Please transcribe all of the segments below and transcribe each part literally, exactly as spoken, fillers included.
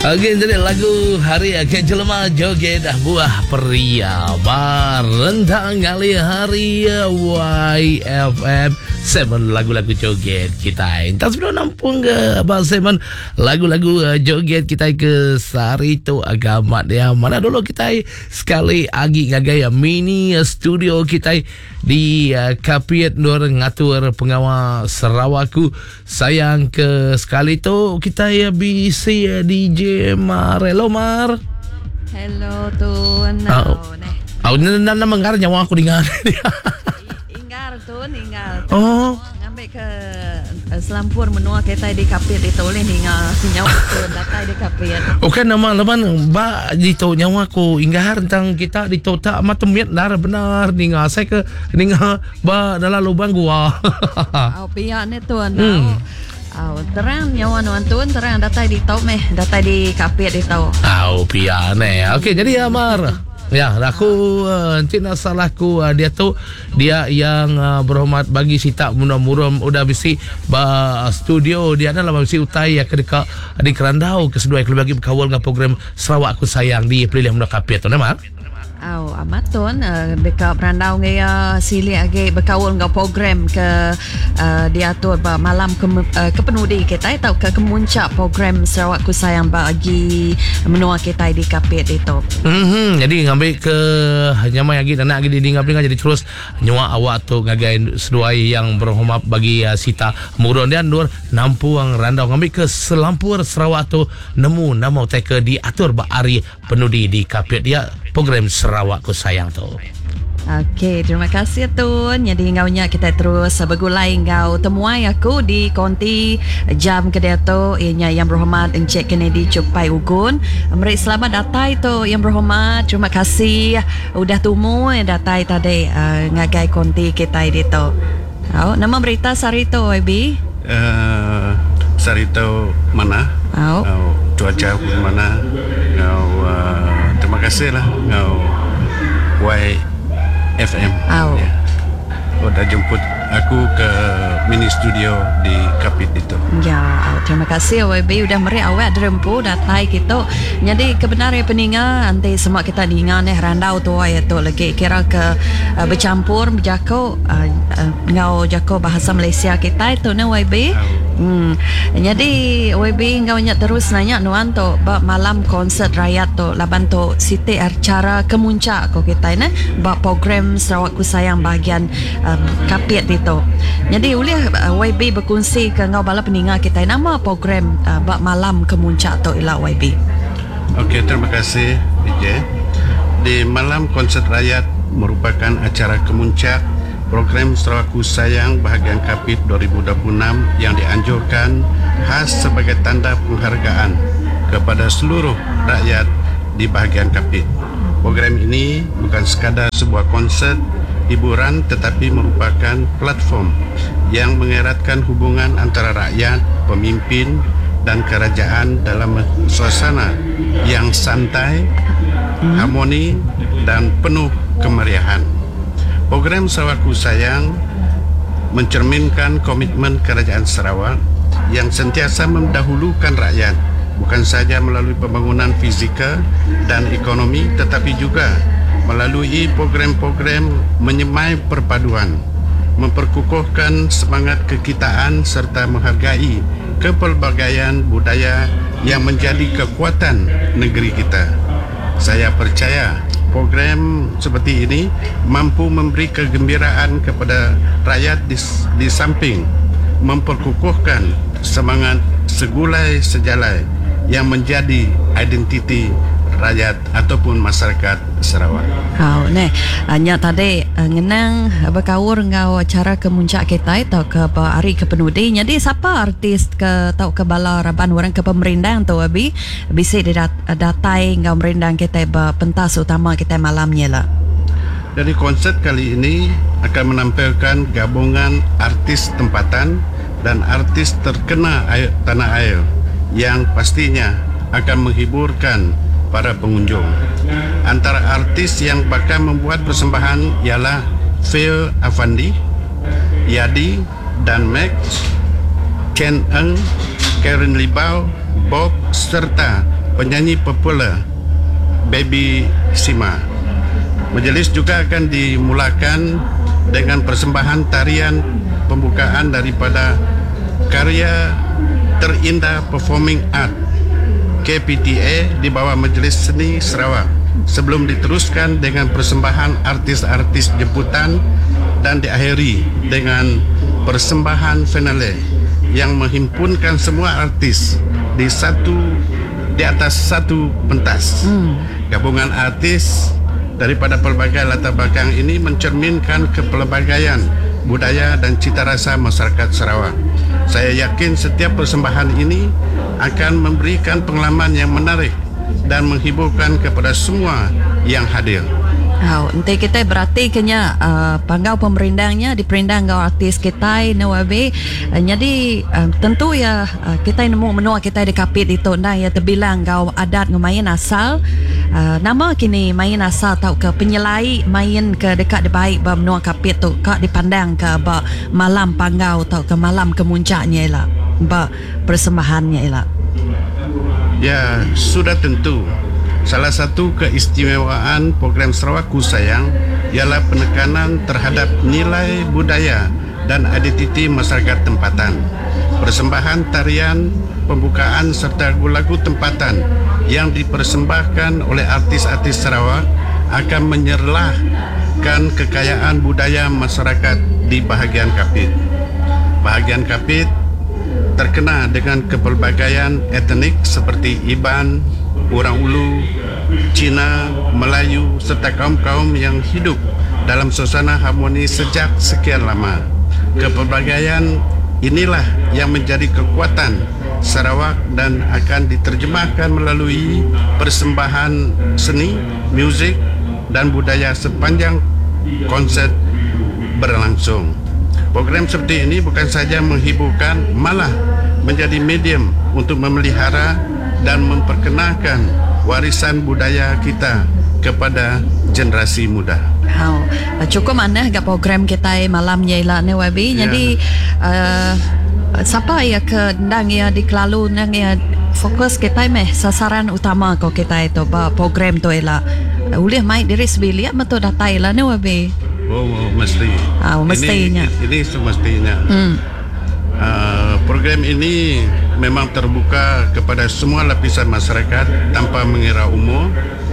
Okey, jadi lagu hari ke jelema joget dah buah pria barentang kali hari Y F M Seven lagu-lagu joget kita. Entah sebelum nampung ke Abang Seven lagu-lagu uh, joget kita ke sehari tu agama dia. Mana dulu kita sekali agi ngagai mini studio kita di uh, Kapiat Nur ngatur pengawal Sarawaku sayang ke sekali tu kita ya bisi uh, D J Mar. Hello Mar. Hello Tun. Oh, oh nana nana menggar nyawa aku dengar. Inggar Tun, inggar. Oh. Ngambil ke uh, Selampur menua kita di Kapiat itu oleh ninggal nyawa Tun datai di Kapiat. Okey nama leban ba dito nyawa ko inggar tentang kita dito tak matemiat dar benar ningal saya ke ningal ba dalam lubang gua. Au pihak ni Tun. Hmm. Oh, terang nyawa nuan Tun terang datai di tau meh datai di Kapiat di tau. Au pihak ni. Okey jadi Amar. Ya, aku uh, tidak salahku uh, dia tu dia yang uh, berhormat bagi sita muram-muram udah bisi ba studio dia adalah bisi utai ya kedeka di Kerandau kesedua yang bagi berkawal dengan program Sarawak Aku Sayang di Pelilih Muda Kapiat tu nama. Oh, amat Tun uh, dekat Berandau ngaya sili age berkawal dengan program ke uh, diatur ba malam ke uh, kepenudi kita atau ke kemuncak program Sarawak Ku Sayang bagi menua kita di Kapiat itu. Mhm, jadi ngambil ke nyamai lagi dan nak lagi didinga-dinga jadi terus nyua awak tu ngagai seduai yang berhormat bagi uh, sita murun dan dur nampuang Randau ngambil ke Selampur Sarawak tu nemu nama teka diatur ba ari penudi di Kapiat dia program Sarawak Ku Sayang tu. Okey, terima kasih Tun. Jadi ngaunya kita terus bergulai ngau temuai aku di konti jam kedai tu ianya yang berhormat Encik Kennedy Cupai Ugun. Mari selamat datai tu yang berhormat. Terima kasih udah tumu datai tadi uh, ngagai konti kita di tu. Oh, nama berita Sarito Y B. Uh, Sarito mana? Oh. Uh, cuaca pun mana? Ngau uh, terima kasih lah ngau Y F M. Oh. Ya. Oh, dah jemput aku ke mini studio di Kapit itu. Ya, oh, terima kasih Y B udah meri awak derempu datai kita. Jadi kebenaran peninga nanti semua kita diingat eh Randau tu ay tu lagi kira ke uh, bercampur berjako uh, uh, ngau jako bahasa Malaysia kita itu ne Y B. Oh. Hmm. Jadi Y B ngau nya terus nanya nuan tu ba malam konsert rakyat tu laban tu siti acara kemuncak ko kita ne ba program Sarawak Ku Sayang bahagian uh, Kapiat itu. Jadi boleh uh, Y B berkongsi ke ngau bala peninga kita nama program uh, ba malam kemuncak tu ila Y B. Okey, terima kasih D J. Di malam konsert rakyat merupakan acara kemuncak program Sarawak Ku Sayang bahagian Kapit dua ribu dua puluh enam yang dianjurkan khas sebagai tanda penghargaan kepada seluruh rakyat di bahagian Kapit. Program ini bukan sekadar sebuah konsert hiburan tetapi merupakan platform yang mengeratkan hubungan antara rakyat, pemimpin dan kerajaan dalam suasana yang santai, harmoni dan penuh kemeriahan. Program Sarawak Ku Sayang mencerminkan komitmen Kerajaan Sarawak yang sentiasa mendahulukan rakyat bukan sahaja melalui pembangunan fizikal dan ekonomi tetapi juga melalui program-program menyemai perpaduan, memperkukuhkan semangat kekitaan serta menghargai kepelbagaian budaya yang menjadi kekuatan negeri kita. Saya percaya program seperti ini mampu memberi kegembiraan kepada rakyat di, di samping memperkukuhkan semangat segulai sejalai yang menjadi identiti rakyat ataupun masyarakat Sarawak. Oh, ne, hanya tadi uh, ngenang berkaur ngau acara kemuncak kita atau ke hari kepenudi. Jadi siapa artis ke tau ke bala raban orang ke pemerintah tu abi bisa didatai ngau merindang kita ba pentas utama kita malamnya lah. Dari konsert kali ini akan menampilkan gabungan artis tempatan dan artis terkena air, tanah air yang pastinya akan menghiburkan para pengunjung. Antara artis yang bakal membuat persembahan ialah Phil Afandi, Yadi dan Max, Chen Eng, Karen Libau, Bob serta penyanyi popular Baby Sima. Majlis juga akan dimulakan dengan persembahan tarian pembukaan daripada karya terindah Performing Art K P T A di bawah Majlis Seni Sarawak, sebelum diteruskan dengan persembahan artis-artis jemputan dan diakhiri dengan persembahan finale yang menghimpunkan semua artis di satu di atas satu pentas. Hmm. Gabungan artis daripada pelbagai latar belakang ini mencerminkan kepelbagaian budaya dan cita rasa masyarakat Sarawak. Saya yakin setiap persembahan ini akan memberikan pengalaman yang menarik dan menghiburkan kepada semua yang hadir. Oh, nanti kita berarti kena uh, panggau pemerindangnya di perindang kau artis kita nawabe. Uh, jadi uh, tentu ya uh, kita nemu menua kita di kapit itu nah ya terbilang kau adat ngemain asal. Uh, nama kini main asal tau ke penyelai main ke dekat di baik ba menua kapit tu kak dipandang ke ba malam panggau tau ke malam kemuncaknya lah ba persembahannya lah. Ya, sudah tentu. Salah satu keistimewaan program Sarawak Ku Sayang ialah penekanan terhadap nilai budaya dan identiti masyarakat tempatan. Persembahan tarian, pembukaan serta lagu-lagu tempatan yang dipersembahkan oleh artis-artis Sarawak akan menyerlahkan kekayaan budaya masyarakat di bahagian Kapit. Bahagian Kapit terkenal dengan kepelbagaian etnik seperti Iban, orang Ulu, Cina, Melayu serta kaum-kaum yang hidup dalam suasana harmoni sejak sekian lama. Kepelbagaian inilah yang menjadi kekuatan Sarawak dan akan diterjemahkan melalui persembahan seni, muzik dan budaya sepanjang konsert berlangsung. Program seperti ini bukan saja menghiburkan, malah menjadi medium untuk memelihara dan memperkenalkan warisan budaya kita kepada generasi muda. Oh, cukup mana gak program kita malamnya lah ne wabi. Ya. Jadi uh, siapa ya ke ndang ya di Kelalu nang ya fokus kita meh sasaran utama ko kita itu ba program tu lah. Ulih mai diri sebilia metu datai lah ne wabi. Oh, oh mesti. Ah, oh, mestinya. Ini, ini semestinya. Hmm. Uh, program ini memang terbuka kepada semua lapisan masyarakat tanpa mengira umur,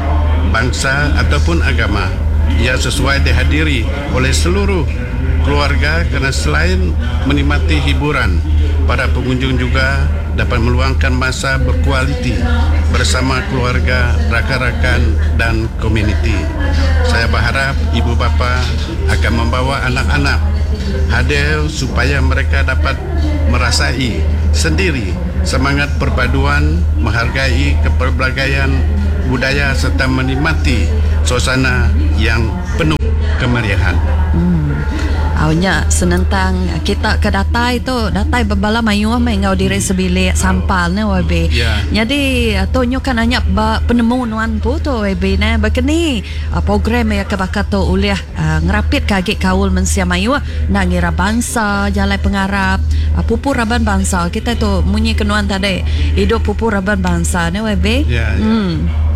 bangsa ataupun agama. Ia sesuai dihadiri oleh seluruh keluarga kerana selain menikmati hiburan, para pengunjung juga dapat meluangkan masa berkualiti bersama keluarga, rakan-rakan dan komuniti. Saya berharap ibu bapa akan membawa anak-anak hadir supaya mereka dapat merasai sendiri semangat perpaduan, menghargai kepelbagaian budaya serta menikmati suasana yang penuh kemeriahan. Hmm. Awalnya senentang kita ke datai tu datai berbala mayuah mai ngau diri sebilik sampal ne wabe. Yeah. Jadi tonyo kan hanya ba penemu nuan pu tu wabe ne bekeni program ya ke bakat tu uliah uh, ngerapit kagik kaul mensia mayuah nak ngira bangsa jalai pengarap uh, pupur raban bangsa kita tu munyi kenuan tadi hidup pupur raban bangsa ne wabe. Yeah, yeah. Hmm.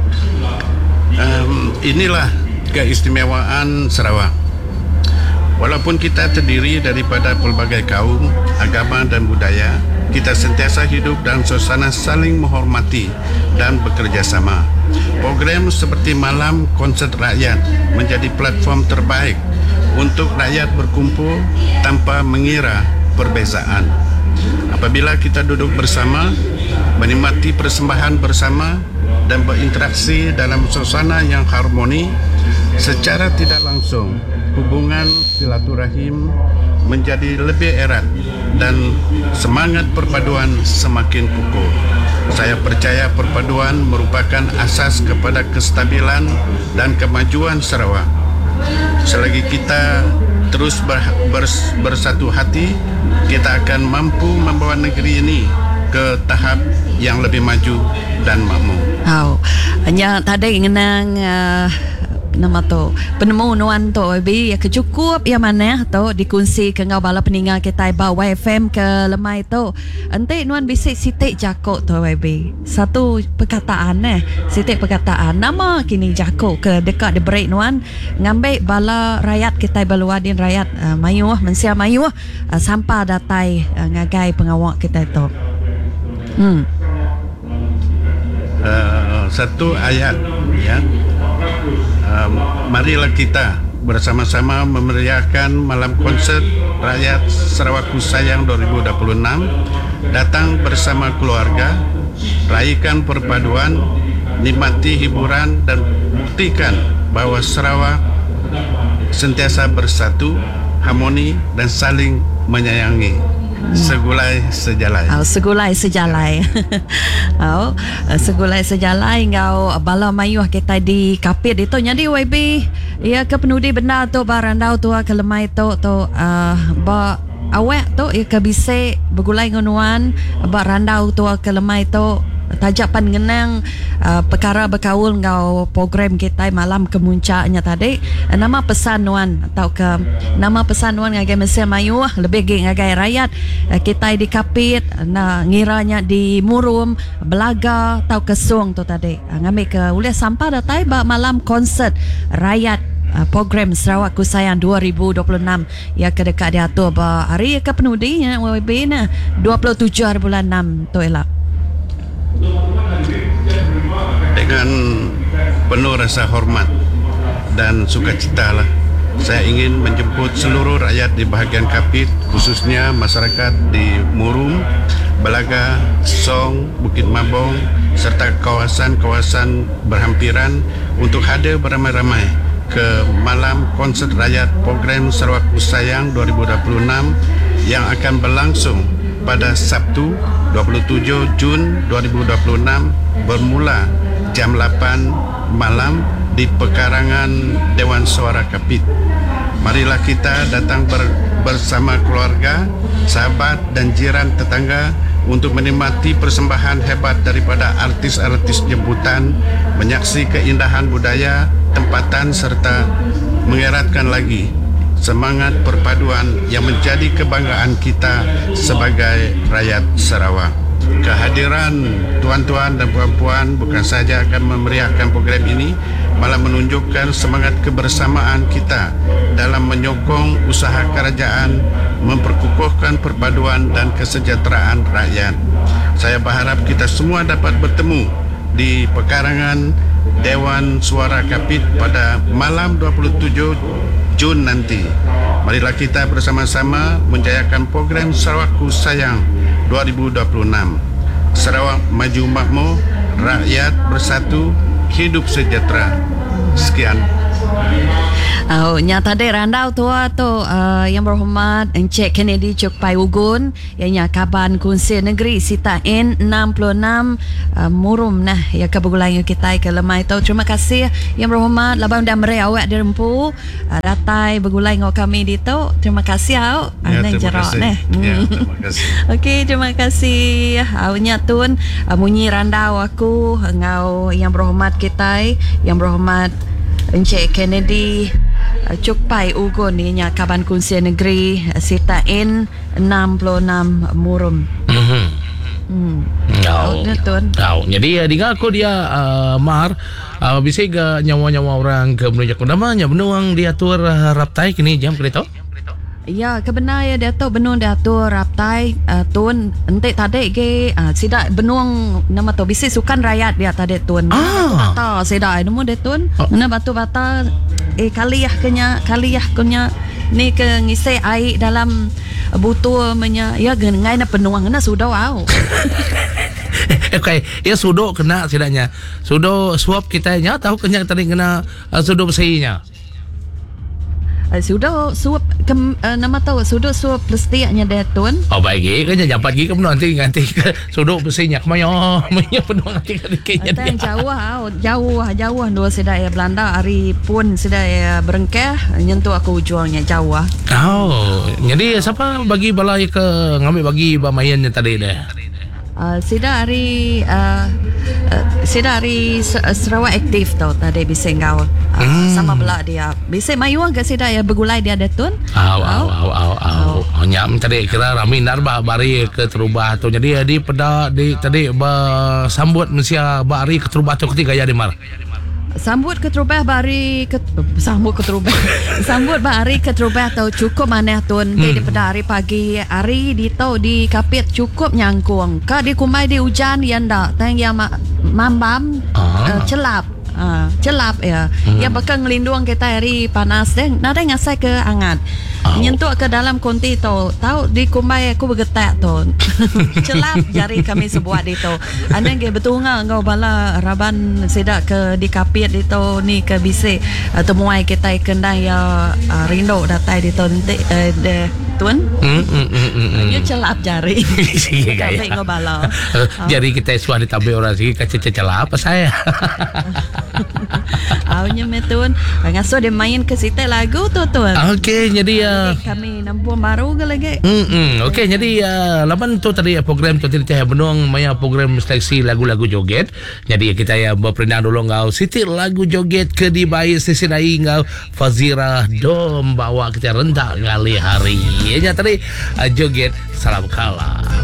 Um, inilah keistimewaan Sarawak. Walaupun kita terdiri daripada pelbagai kaum, agama dan budaya, kita sentiasa hidup dalam suasana saling menghormati dan bekerjasama. Program seperti Malam Konsert Rakyat menjadi platform terbaik untuk rakyat berkumpul tanpa mengira perbezaan. Apabila kita duduk bersama, menikmati persembahan bersama dan berinteraksi dalam suasana yang harmoni, secara tidak langsung hubungan silaturahim menjadi lebih erat dan semangat perpaduan semakin kukuh. Saya percaya perpaduan merupakan asas kepada kestabilan dan kemajuan Sarawak. Selagi kita terus ber, bers, bersatu hati, kita akan mampu membawa negeri ini ke tahap yang lebih maju dan makmur. Oh, hanya tadi ngenang uh, nama tu penemu nuan tu bi ya kecukup ya mana tu dikunci ke ngau bala peninggal kita ba Y F M ke lemai tu ente nuan bisik sitik jakok tu bi satu perkataan eh sitik perkataan nama kini jakok ke dekat de break nuan ngambil bala rakyat kita baluadin rakyat uh, mayuh mensia mayuh uh, sampah datai uh, ngagai pengawak kita tu hmm Uh, satu ayat ya. Uh, marilah kita bersama-sama memeriahkan malam konsert rakyat Sarawakku Sayang dua ribu dua puluh enam. Datang bersama keluarga, raihkan perpaduan, nikmati hiburan dan buktikan bahwa Sarawak sentiasa bersatu, harmoni dan saling menyayangi. Segulai sejalai. Oh, segulai sejalai. Oh, segulai sejalai ngau bala mayuh kita di kapit itu jadi Y B ya ke penudi benda tu barandau tu ke lemai tu tu uh, ba awak tu ya ke bise bergulai ngonuan ba randau tu ke lemai tu tajapan ngenang uh, perkara berkaul ngau program kita malam kemuncaknya tadi uh, nama pesan nuan atau ke nama pesan nuan ngagai Malaysia Mayuh lebih ge ngagai rakyat uh, kita di kapit na ngiranya di Murum Belaga atau kesung tu tadi uh, ngambil ke uleh sampah datai ba malam konsert rakyat uh, program Sarawakku Sayang dua ribu dua puluh enam ya ke dekat diatur ba hari ke penudinya Y B na dua puluh tujuh hari bulan enam tu elak. Dengan penuh rasa hormat dan sukacita lah, saya ingin menjemput seluruh rakyat di bahagian Kapit, khususnya masyarakat di Murum, Belaga, Song, Bukit Mabong serta kawasan-kawasan berhampiran untuk hadir beramai-ramai ke malam konsert rakyat program Sarawakku Sayang dua ribu dua puluh enam yang akan berlangsung pada Sabtu dua puluh tujuh Jun dua ribu dua puluh enam bermula jam lapan malam di pekarangan Dewan Suara Kapit. Marilah kita datang ber, bersama keluarga, sahabat dan jiran tetangga untuk menikmati persembahan hebat daripada artis-artis jemputan, menyaksi keindahan budaya, tempatan serta mengeratkan lagi semangat perpaduan yang menjadi kebanggaan kita sebagai rakyat Sarawak. Kehadiran tuan-tuan dan puan-puan bukan saja akan memeriahkan program ini, malah menunjukkan semangat kebersamaan kita dalam menyokong usaha kerajaan memperkukuhkan perpaduan dan kesejahteraan rakyat. Saya berharap kita semua dapat bertemu di pekarangan Dewan Suara Kapit pada malam dua puluh tujuh Jun nanti. Marilah kita bersama-sama menjayakan program Sarawakku Sayang dua ribu dua puluh enam. Sarawak maju makmur, rakyat bersatu, hidup sejahtera. Sekian. Oh, nyata deh randau tua tu uh, yang berhormat Encik Kennedy Chok Pai Ugun ianya Kaban Kunsi Negeri Sita N enam puluh enam uh, Murum nah ya kebegulan kita ke lemai tu. Terima kasih yang berhormat labang dan mere awak dirempu uh, datai bergulai ngau kami di tu. Terima kasih au. Ya, Anang jerak nah. Ya, terima kasih. Okey, terima kasih awaknya tun uh, munyi randau aku ngau yang berhormat kita yang berhormat Encik Kennedy Chok Pai Ugun ianya Kaban Kunsi Negeri Sita N enam puluh enam Murum. Mhm. Hmm. Tahu. Tahu. Jadi dengar aku dia uh, Mar uh, bisa ke nyawa-nyawa orang ke menunjuk namanya benuang diatur uh, raptai kini jam kereta. Ya, kebenar ya Dato' benung diatur raptai uh, tun entik tadi ke uh, sidak benuang nama tu bisi sukan rakyat dia tadi tun. Ah. Bata sidak nemu dia tun. Oh. Mana batu bata eh kaliyah kenya kaliyah kenya ni ke ngisi air dalam butul menya ya ngai na penuang na sudah wow. Okey, ya sudo kena sidaknya. Sudo suap kita nya tahu kena tadi kena uh, sudo besinya. Uh, sudah suap ke, uh, nama tahu sudah suap plastiknya dia tun. Oh baik ke nya japat gi ke nanti ganti ke sudo besinya kemayo menya penuh nanti kadiknya dia. Tan jauh ah, jauh jauh dua sedaya Belanda hari pun sedaya berengkeh nyentuh aku jualnya jauh. Oh, jadi siapa bagi balai ke ngambil bagi bamayannya tadi deh. Uh, sida hari uh, uh, sida hari Sarawak aktif tau tadi bising kau uh, hmm. sama belak dia bising mayuang ke sida ya begulai dia datun aw aw aw aw aw oh nyam tadi kira rami narba bari ke terubah tu jadi di pada di tadi sambut mesia bari ke terubah tu ketiga ya di mar sambut ke terubah bari ke sambut ke terubah sambut bari ke terubah tau cukup mana tun hmm. di pada hari pagi hari di tau di kapit cukup nyangkung ka di kumai di hujan yang dak tang yang mambam ah. uh, celap uh, celap ya hmm. ya bakal ngelindung kita hari panas deh nada ngasai ke angat oh. nyentuh ke dalam konti tu tahu di kumai aku bergetak tu celap jari kami sebuat itu anda ke betul ngah kau bala raban sedak ke di kapit itu ni ke bisi uh, temuai kita kendai ya uh, rindu datai di tu nanti uh, de tuan mm, mm, mm, mm. you celap jari tapi ngau bala jari kita suah ditambil orang sini kacau celap apa saya awalnya metun ngasuh dia main ke situ lagu tu tuan okey jadi ya uh, kami nampu baru ke lagi mm, mm. okey jadi uh, lapan tu tadi program tu tadi cahaya benung maya program seleksi lagu-lagu joget jadi kita ya berperindah dulu ngau siti lagu joget ke di bayi sisi dai ngau Fazira dom bawa kita rendah ngali hari ya tadi uh, joget salam kalah